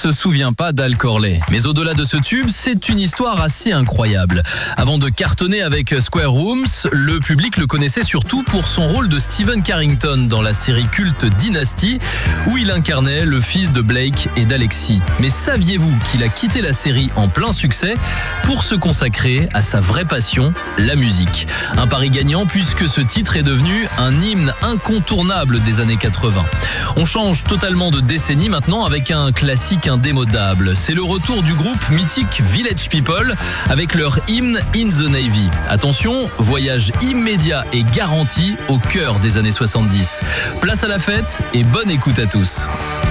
se souvient pas d'Al Corley. Mais au-delà de ce tube, c'est une histoire assez incroyable. Avant de cartonner avec Square Rooms, le public le connaissait surtout pour son rôle de Stephen Carrington dans la série culte Dynasty, où il incarnait le fils de Blake et d'Alexis. Mais saviez-vous qu'il a quitté la série en plein succès pour se consacrer à sa vraie passion, la musique? Un pari gagnant puisque ce titre est devenu un hymne incontournable des années 80. On change totalement de décennie maintenant avec un classique indémodable. C'est le retour du groupe mythique Village People avec leur hymne In the Navy. Attention, voyage immédiat et garanti au cœur des années 70. Place à la fête et bonne écoute à tous.